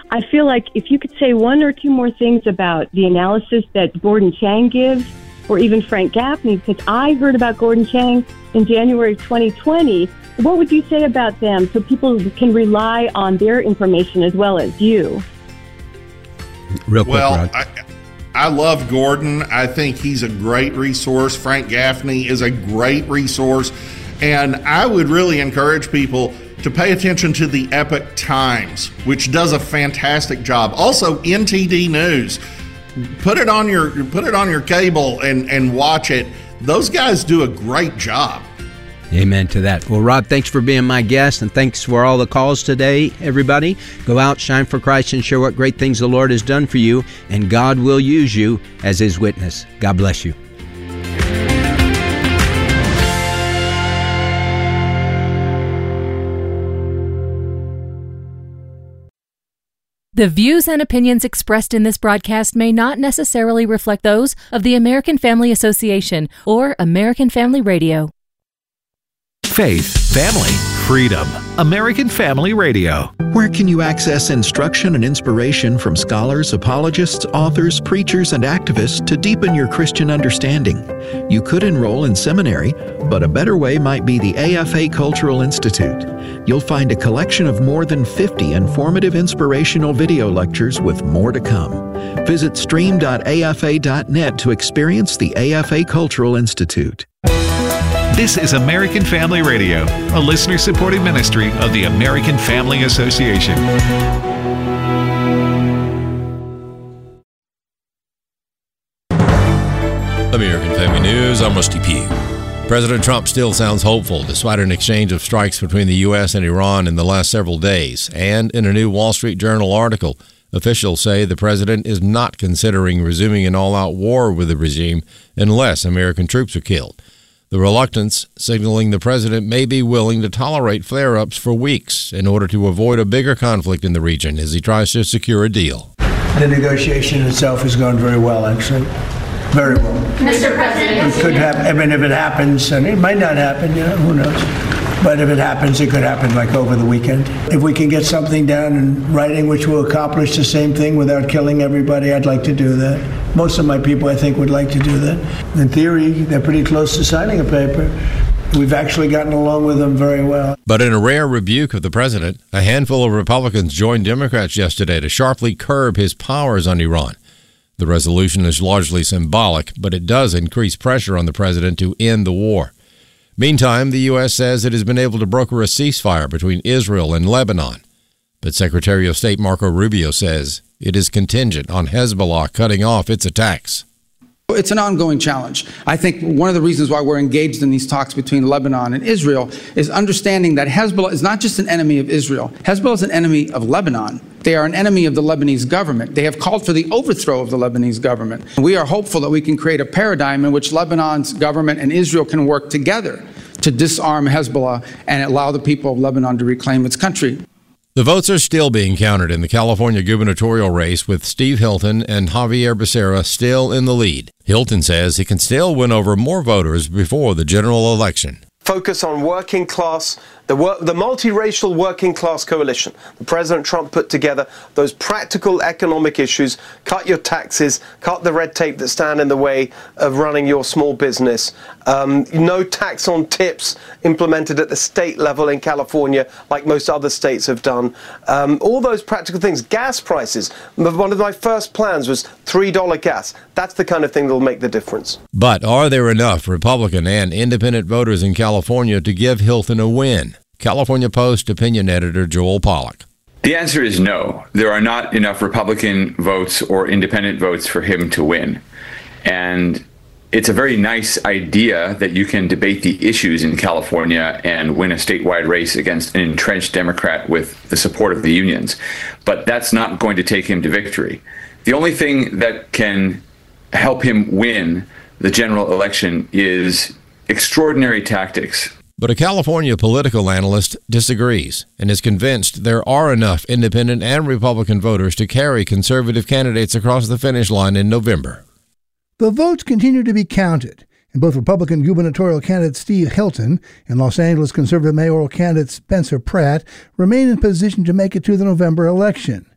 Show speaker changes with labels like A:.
A: I feel like if you could say one or two more things about the analysis that Gordon Chang gives, or even Frank Gaffney, because I heard about Gordon Chang in January 2020, what would you say about them so people can rely on their information as well as you?
B: Real quick,
C: well,
B: Rod.
C: I love Gordon. I think he's a great resource. Frank Gaffney is a great resource. And I would really encourage people to pay attention to the Epoch Times, which does a fantastic job. Also, NTD News. Put it on your cable and watch it. Those guys do a great job.
B: Amen to that. Well, Rod, thanks for being my guest, and thanks for all the calls today, everybody. Go out, shine for Christ, and share what great things the Lord has done for you, and God will use you as His witness. God bless you.
D: The views and opinions expressed in this broadcast may not necessarily reflect those of the American Family Association or American Family Radio.
E: Faith, family, freedom. American Family Radio.
F: Where can you access instruction and inspiration from scholars, apologists, authors, preachers, and activists to deepen your Christian understanding? You could enroll in seminary, but a better way might be the AFA Cultural Institute. You'll find a collection of more than 50 informative inspirational video lectures with more to come. Visit stream.afa.net to experience the AFA Cultural Institute.
E: This is American Family Radio, a listener-supported ministry of the American Family Association.
G: American Family News, I'm Rusty Pugh. President Trump still sounds hopeful despite an exchange of strikes between the U.S. and Iran in the last several days. And in a new Wall Street Journal article, officials say the president is not considering resuming an all-out war with the regime unless American troops are killed. The reluctance signaling the president may be willing to tolerate flare-ups for weeks in order to avoid a bigger conflict in the region as he tries to secure a deal.
H: The negotiation itself has gone very well, actually. Very well.
I: Mr. President.
H: It could happen. I mean, if it happens, and it might not happen, who knows? But if it happens, it could happen like over the weekend. If we can get something down in writing which will accomplish the same thing without killing everybody, I'd like to do that. Most of my people, I think, would like to do that. In theory, they're pretty close to signing a paper. We've actually gotten along with them very well.
G: But in a rare rebuke of the president, a handful of Republicans joined Democrats yesterday to sharply curb his powers on Iran. The resolution is largely symbolic, but it does increase pressure on the president to end the war. Meantime, the U.S. says it has been able to broker a ceasefire between Israel and Lebanon. But Secretary of State Marco Rubio says it is contingent on Hezbollah cutting off its attacks.
J: It's an ongoing challenge. I think one of the reasons why we're engaged in these talks between Lebanon and Israel is understanding that Hezbollah is not just an enemy of Israel. Hezbollah is an enemy of Lebanon. They are an enemy of the Lebanese government. They have called for the overthrow of the Lebanese government. We are hopeful that we can create a paradigm in which Lebanon's government and Israel can work together to disarm Hezbollah and allow the people of Lebanon to reclaim its country.
G: The votes are still being counted in the California gubernatorial race, with Steve Hilton and Javier Becerra still in the lead. Hilton says he can still win over more voters before the general election.
K: Focus on working class, the multiracial working class coalition. The President Trump put together those practical economic issues: cut your taxes, cut the red tape that stand in the way of running your small business, no tax on tips implemented at the state level in California like most other states have done. All those practical things. Gas prices. One of my first plans was $3 gas. That's the kind of thing that will make the difference.
G: But are there enough Republican and independent voters in California to give Hilton a win? California Post opinion editor Joel Pollack.
L: The answer is no. There are not enough Republican votes or independent votes for him to win. And it's a very nice idea that you can debate the issues in California and win a statewide race against an entrenched Democrat with the support of the unions. But that's not going to take him to victory. The only thing that can help him win the general election is extraordinary tactics.
G: But a California political analyst disagrees and is convinced there are enough independent and Republican voters to carry conservative candidates across the finish line in November.
M: The votes continue to be counted, and both Republican gubernatorial candidate Steve Hilton and Los Angeles conservative mayoral candidate Spencer Pratt remain in position to make it to the November election.